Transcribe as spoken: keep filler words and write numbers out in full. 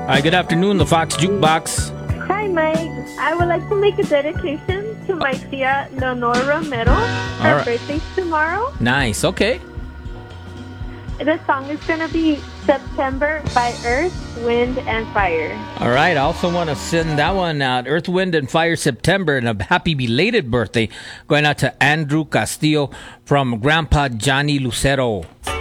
Hi, good afternoon, the Fox Jukebox. Hi, Mike. I would like to make a dedication to my tia Leonor Romero. Her right. birthday's tomorrow. Nice, okay. The song is going to be September by Earth, Wind, and Fire. All right, I also want to send that one out. Earth, Wind, and Fire September, and a happy belated birthday going out to Andrew Castillo from Grandpa Johnny Lucero.